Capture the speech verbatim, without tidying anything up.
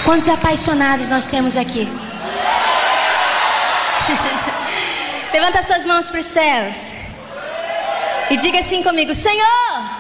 Quantos apaixonados nós temos aqui? Levanta suas mãos para os céus e diga assim comigo: Senhor,